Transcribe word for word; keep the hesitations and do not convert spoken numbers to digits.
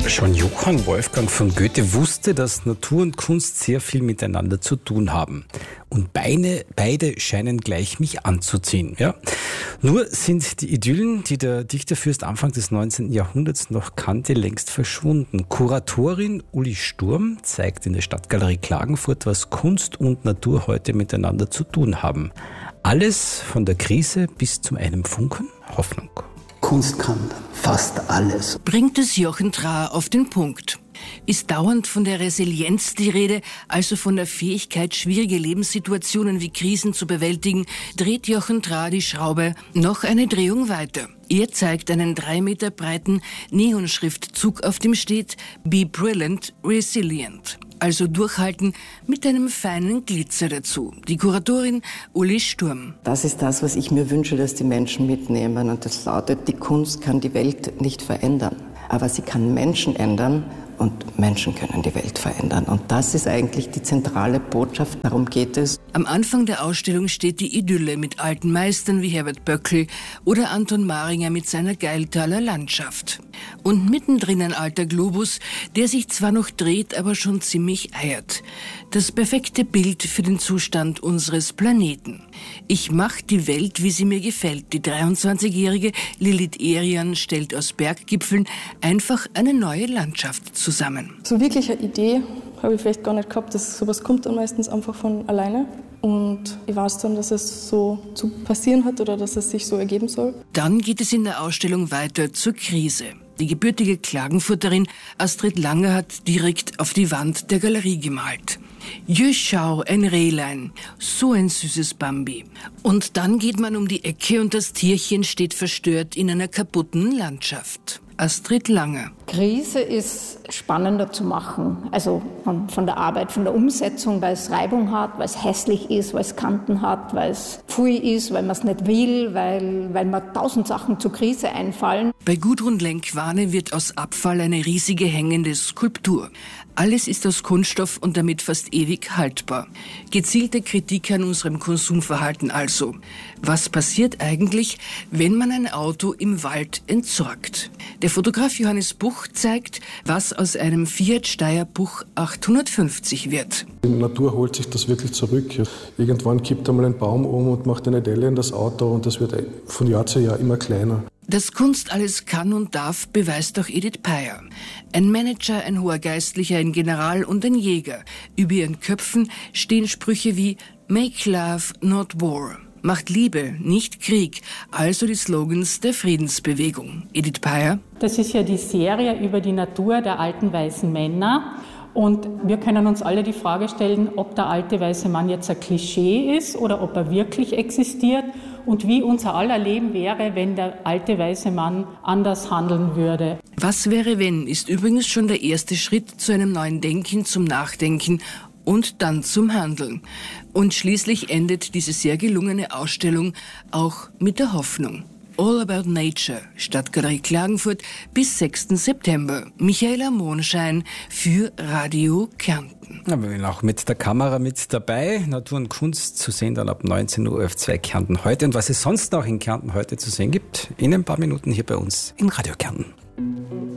Schon Johann Wolfgang von Goethe wusste, dass Natur und Kunst sehr viel miteinander zu tun haben. Und beide, beide scheinen gleich mich anzuziehen. Ja? Nur sind die Idyllen, die der Dichterfürst Anfang des neunzehnten Jahrhunderts noch kannte, längst verschwunden. Kuratorin Uli Sturm zeigt in der Stadtgalerie Klagenfurt, was Kunst und Natur heute miteinander zu tun haben. Alles von der Krise bis zu einem Funken Hoffnung. Kunst kann fast alles. Bringt es Jochen Trahr auf den Punkt. Ist dauernd von der Resilienz die Rede, also von der Fähigkeit, schwierige Lebenssituationen wie Krisen zu bewältigen, dreht Jochen Trahr die Schraube noch eine Drehung weiter. Er zeigt einen drei Meter breiten Neonschriftzug, auf dem steht Be Brilliant, Resilient. Also durchhalten mit einem feinen Glitzer dazu. Die Kuratorin Uli Sturm. Das ist das, was ich mir wünsche, dass die Menschen mitnehmen. Und das lautet, die Kunst kann die Welt nicht verändern. Aber sie kann Menschen ändern und Menschen können die Welt verändern. Und das ist eigentlich die zentrale Botschaft. Darum geht es. Am Anfang der Ausstellung steht die Idylle mit alten Meistern wie Herbert Böckl oder Anton Maringer mit seiner Geiltaler Landschaft. Und mittendrin ein alter Globus, der sich zwar noch dreht, aber schon ziemlich eiert. Das perfekte Bild für den Zustand unseres Planeten. Ich mach die Welt, wie sie mir gefällt. Die dreiundzwanzigjährige Lilith Erian stellt aus Berggipfeln einfach eine neue Landschaft zusammen. So wirklich eine Idee habe ich vielleicht gar nicht gehabt. Das, sowas kommt dann meistens einfach von alleine. Und ich weiß dann, dass es so zu passieren hat oder dass es sich so ergeben soll. Dann geht es in der Ausstellung weiter zur Krise. Die gebürtige Klagenfurterin Astrid Lange hat direkt auf die Wand der Galerie gemalt. Jö, schau, ein Rehlein, so ein süßes Bambi. Und dann geht man um die Ecke und das Tierchen steht verstört in einer kaputten Landschaft. Astrid Lange. Krise ist spannender zu machen, also von, von der Arbeit, von der Umsetzung, weil es Reibung hat, weil es hässlich ist, weil es Kanten hat, weil es pfui ist, weil man es nicht will, weil, weil mir tausend Sachen zur Krise einfallen. Bei Gudrun Lenkwane wird aus Abfall eine riesige hängende Skulptur. Alles ist aus Kunststoff und damit fast ewig haltbar. Gezielte Kritik an unserem Konsumverhalten also. Was passiert eigentlich, wenn man ein Auto im Wald entsorgt? Der Fotograf Johannes Buch zeigt, was aus einem Fiat Steyr Buch achthundertfünfzig wird. Die Natur holt sich das wirklich zurück. Irgendwann kippt einmal ein Baum um und macht eine Delle in das Auto und das wird von Jahr zu Jahr immer kleiner. Dass Kunst alles kann und darf, beweist auch Edith Peyer. Ein Manager, ein hoher Geistlicher, ein General und ein Jäger. Über ihren Köpfen stehen Sprüche wie Make love, not war. Macht Liebe, nicht Krieg. Also die Slogans der Friedensbewegung. Edith Peyer. Das ist ja die Serie über die Natur der alten weißen Männer. Und wir können uns alle die Frage stellen, ob der alte weiße Mann jetzt ein Klischee ist oder ob er wirklich existiert und wie unser aller Leben wäre, wenn der alte weiße Mann anders handeln würde. Was wäre wenn, ist übrigens schon der erste Schritt zu einem neuen Denken, zum Nachdenken und dann zum Handeln. Und schließlich endet diese sehr gelungene Ausstellung auch mit der Hoffnung. All About Nature, Stadtgalerie Klagenfurt bis sechsten September. Michaela Monschein für Radio Kärnten. Aber wir sind auch mit der Kamera mit dabei. Natur und Kunst zu sehen dann ab neunzehn Uhr auf zwei Kärnten heute. Und was es sonst noch in Kärnten heute zu sehen gibt, in ein paar Minuten hier bei uns in Radio Kärnten.